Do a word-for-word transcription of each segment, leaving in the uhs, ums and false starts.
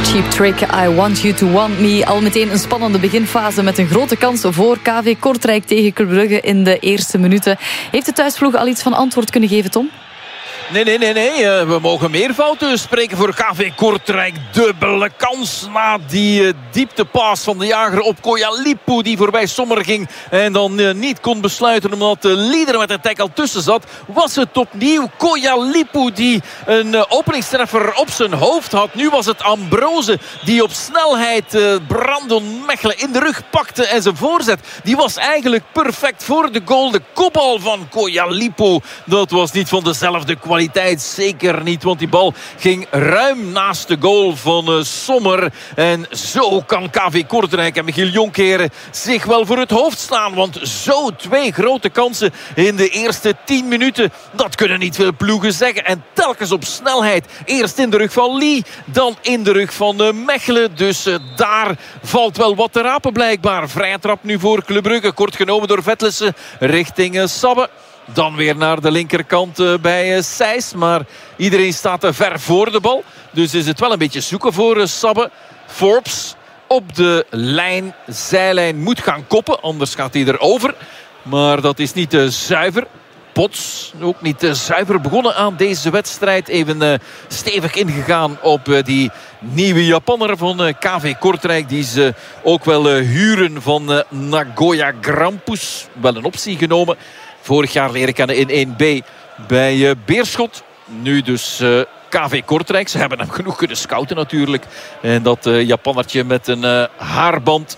Cheap Trick, I Want You To Want Me. Al meteen een spannende beginfase met een grote kans voor K V Kortrijk tegen Club Brugge in de eerste minuten. Heeft de thuisploeg al iets van antwoord kunnen geven, Tom? Nee, nee, nee, nee. We mogen meervoud spreken voor K V Kortrijk. Dubbele kans na die uh, dieptepaas van de jager op Koyalipu, die voorbij Sommer ging en dan uh, niet kon besluiten omdat de leader met een tackle tussen zat. Was het opnieuw Koyalipu die een uh, openingstreffer op zijn hoofd had. Nu was het Ambrose die op snelheid uh, Brandon Mechelen in de rug pakte en zijn voorzet. Die was eigenlijk perfect voor de goal. De kopbal van Koyalipu, dat was niet van dezelfde kwaliteit. Zeker niet, want die bal ging ruim naast de goal van uh, Sommer. En zo kan K V Kortrijk en Michiel Jonkeren zich wel voor het hoofd slaan. Want zo twee grote kansen in de eerste tien minuten. Dat kunnen niet veel ploegen zeggen. En telkens op snelheid. Eerst in de rug van Lee, dan in de rug van uh, Mechelen. Dus uh, daar valt wel wat te rapen blijkbaar. Vrije trap nu voor Club Brugge. Kort genomen door Vetlessen richting uh, Sabbe. Dan weer naar de linkerkant uh, bij uh, Seys. Maar iedereen staat uh, ver voor de bal. Dus is het wel een beetje zoeken voor uh, Sabbe. Forbes op de lijn, zijlijn moet gaan koppen. Anders gaat hij erover. Maar dat is niet uh, zuiver. Pots ook niet uh, zuiver begonnen aan deze wedstrijd. Even uh, stevig ingegaan op uh, die nieuwe Japanner van uh, K V Kortrijk. Die ze ook wel uh, huren van uh, Nagoya Grampus. Wel een optie genomen. Vorig jaar leren kennen in één B bij uh, Beerschot. Nu dus uh, K V Kortrijk. Ze hebben hem genoeg kunnen scouten natuurlijk. En dat uh, Japannertje met een uh, haarband,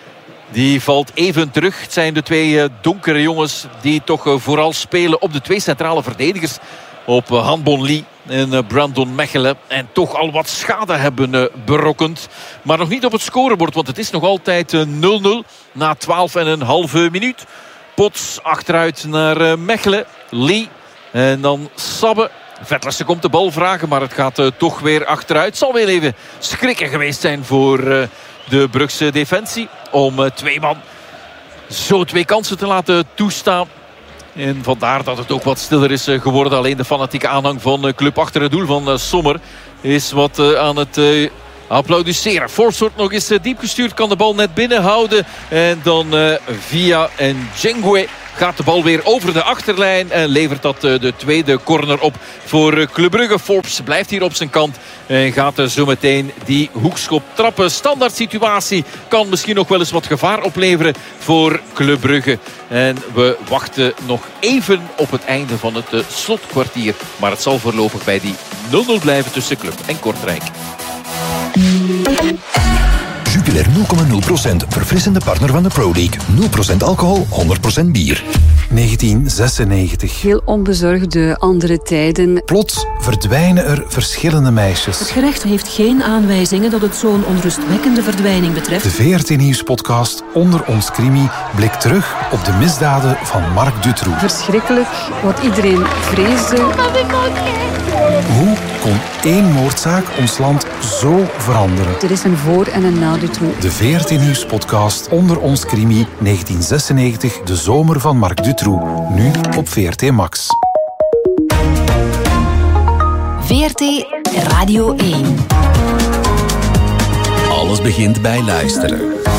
die valt even terug. Het zijn de twee uh, donkere jongens die toch uh, vooral spelen op de twee centrale verdedigers. Op uh, Hanbon Lee en uh, Brandon Mechelen. En toch al wat schade hebben uh, berokkend. Maar nog niet op het scorebord, want het is nog altijd uh, nul nul na twaalf en een halve minuut. Pots achteruit naar uh, Mechelen. Lee en dan Sabbe. Vetlessen komt de bal vragen, maar het gaat uh, toch weer achteruit. Het zal weer even schrikken geweest zijn voor uh, de Brugse defensie. Om uh, twee man zo twee kansen te laten toestaan. En vandaar dat het ook wat stiller is uh, geworden. Alleen de fanatieke aanhang van uh, club achter het doel van uh, Sommer is wat uh, aan het Uh, applaudisseren. Forbes wordt nog eens diep gestuurd. Kan de bal net binnenhouden. En dan uh, via en Jengwe gaat de bal weer over de achterlijn. En levert dat uh, de tweede corner op voor uh, Club Brugge. Forbes blijft hier op zijn kant. En gaat uh, zo meteen die hoekschop trappen. Standaard situatie. Kan misschien nog wel eens wat gevaar opleveren voor Club Brugge. En we wachten nog even op het einde van het uh, slotkwartier. Maar het zal voorlopig bij die nul nul blijven tussen Club en Kortrijk. Jupiler nul komma nul procent, verfrissende partner van de Pro League. nul procent alcohol, honderd procent bier. negentien zesennegentig. Heel onbezorgde andere tijden. Plots verdwijnen er verschillende meisjes. Het gerecht heeft geen aanwijzingen dat het zo'n onrustwekkende verdwijning betreft. De V R T Nieuws-podcast Onder ons Crimi blikt terug op de misdaden van Marc Dutroux. Verschrikkelijk, wat iedereen vreesde. Hoe kon één moordzaak ons land zo veranderen? Er is een voor- en een na Dutroux. De V R T Nieuws-podcast Onder ons Crimi negentien zesennegentig, de zomer van Marc Dutroux. Nu op V R T Max. V R T Radio één. Alles begint bij luisteren.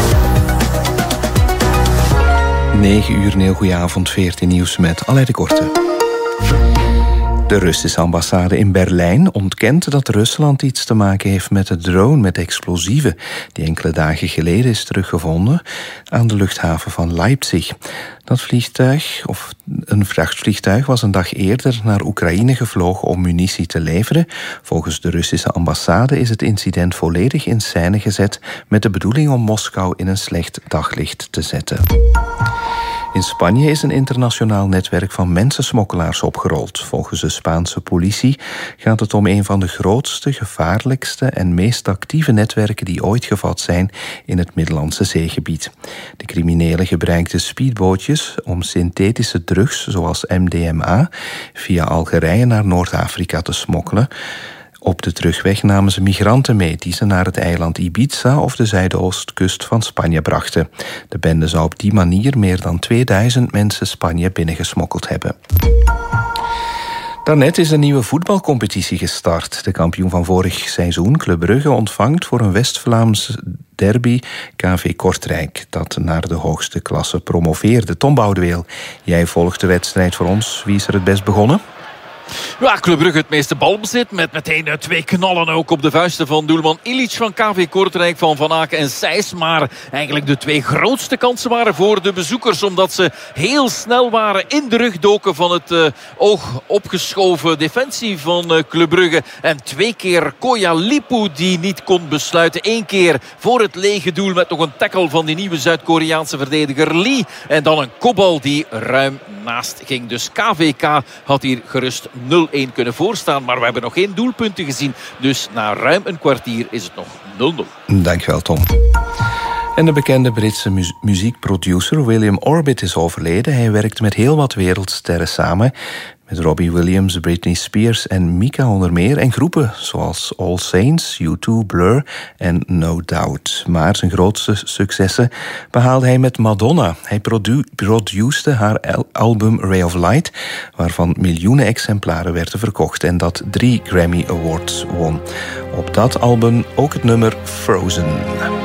negen uur, een heel goeie avond, V R T Nieuws met Aleid de Korte. De Russische ambassade in Berlijn ontkent dat Rusland iets te maken heeft met de drone met explosieven die enkele dagen geleden is teruggevonden aan de luchthaven van Leipzig. Dat vliegtuig, of een vrachtvliegtuig, was een dag eerder naar Oekraïne gevlogen om munitie te leveren. Volgens de Russische ambassade is het incident volledig in scène gezet met de bedoeling om Moskou in een slecht daglicht te zetten. In Spanje is een internationaal netwerk van mensensmokkelaars opgerold. Volgens de Spaanse politie gaat het om een van de grootste, gevaarlijkste en meest actieve netwerken die ooit gevat zijn in het Middellandse zeegebied. De criminelen gebruikten speedbootjes om synthetische drugs zoals M D M A via Algerije naar Noord-Afrika te smokkelen. Op de terugweg namen ze migranten mee die ze naar het eiland Ibiza of de zuidoostkust van Spanje brachten. De bende zou op die manier meer dan tweeduizend mensen Spanje binnengesmokkeld hebben. Daarnet is een nieuwe voetbalcompetitie gestart. De kampioen van vorig seizoen, Club Brugge, ontvangt voor een West-Vlaams derby K V Kortrijk, dat naar de hoogste klasse promoveerde. Tom Boudeweel, jij volgt de wedstrijd voor ons. Wie is er het best begonnen? Ja, Club Brugge het meeste balbezit. Met meteen twee knallen ook op de vuisten van doelman Ilic van K V Kortrijk, van Van Aken en Sijs. Maar eigenlijk de twee grootste kansen waren voor de bezoekers. Omdat ze heel snel waren, in de rug doken van het uh, oog opgeschoven defensie van uh, Club Brugge. En twee keer Koyalipu die niet kon besluiten. Eén keer voor het lege doel met nog een tackle van die nieuwe Zuid-Koreaanse verdediger Lee. En dan een kopbal die ruim naast ging. Dus K V K had hier gerust nul-een kunnen voorstaan. Maar we hebben nog geen doelpunten gezien. Dus na ruim een kwartier is het nog nul-nul. Dankjewel, Tom. En de bekende Britse mu- muziekproducer William Orbit is overleden. Hij werkte met heel wat wereldsterren samen. Met Robbie Williams, Britney Spears en Mika onder meer. En groepen zoals All Saints, U twee, Blur en No Doubt. Maar zijn grootste successen behaalde hij met Madonna. Hij produ- produceerde haar al- album Ray of Light, waarvan miljoenen exemplaren werden verkocht en dat drie Grammy Awards won. Op dat album ook het nummer Frozen.